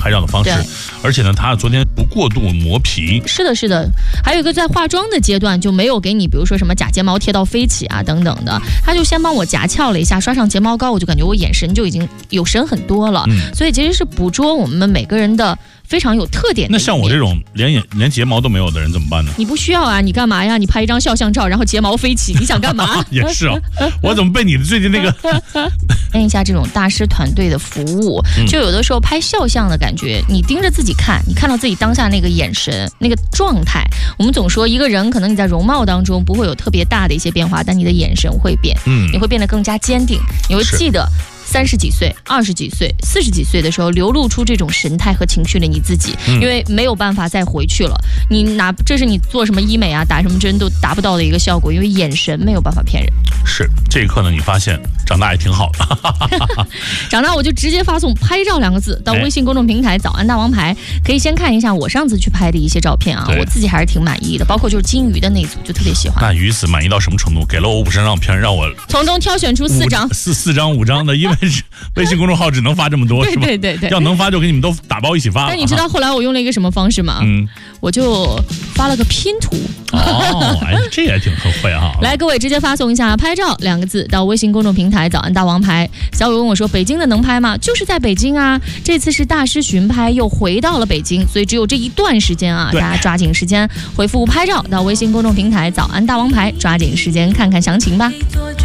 拍照的方式，而且呢，他昨天不过度磨皮。 是的，是的。还有一个在化妆的阶段就没有给你，比如说什么假睫毛贴到飞起啊等等的，他就先帮我夹翘了一下，刷上睫毛膏，我就感觉我眼神就已经有神很多了。所以其实是捕捉我们每个人的非常有特点的。 那像我这种连睫毛都没有的人怎么办呢？ 你不需要啊，你干嘛呀？你拍一张肖像照，然后睫毛飞起，你想干嘛？ 也是哦，我怎么被你最近那个看一下这种大师团队的服务，就有的时候拍肖像的感觉，你盯着自己看，你看到自己当下那个眼神、那个状态。我们总说一个人可能你在容貌当中不会有特别大的一些变化，但你的眼神会变，你会变得更加坚定，你会记得30几岁、20几岁、40几岁的时候流露出这种神态和情绪的你自己，因为没有办法再回去了。这是你做什么医美啊、打什么针都达不到的一个效果，因为眼神没有办法骗人。 是这一刻呢，你发现长大也挺好的。 长大我就直接发送拍照2个字到微信公众平台早安大王牌，可以先看一下我上次去拍的一些照片啊，我自己还是挺满意的，包括就是金鱼的那组就特别喜欢。 那鱼子满意到什么程度？给了我50张照片，让我从中挑选出4张 ，4张5张的，因为微信公众号只能发这么多，是吧？ 对， 要能发就给你们都打包一起发。 但你知道后来我用了一个什么方式吗？我就发了个拼图。 这也挺很会哈。 来，各位直接发送一下拍照2个字到微信公众平台早安大王牌。小伟问我说北京的能拍吗？就是在北京啊，这次是大师巡拍又回到了北京，所以只有这一段时间啊，大家抓紧时间回复拍照到微信公众平台早安大王牌，抓紧时间看看详情吧。